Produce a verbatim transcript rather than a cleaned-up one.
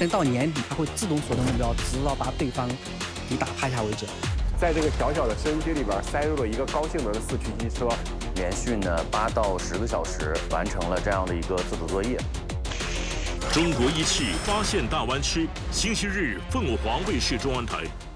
能到年底它会自动锁定目标，直到把对方给打趴下为止。 在这个小小的摄影机里边塞入了一个高性能的四驱机车， 连续呢八到十个小时完成了这样的一个自主作业。 中国仪器发现大湾区，星期日凤凰卫视中文台。